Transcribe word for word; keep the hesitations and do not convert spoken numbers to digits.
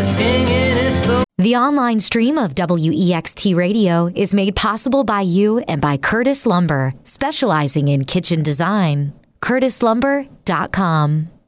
singing is so. The online stream of W E X T Radio is made possible by you and by Curtis Lumber, specializing in kitchen design. curtis lumber dot com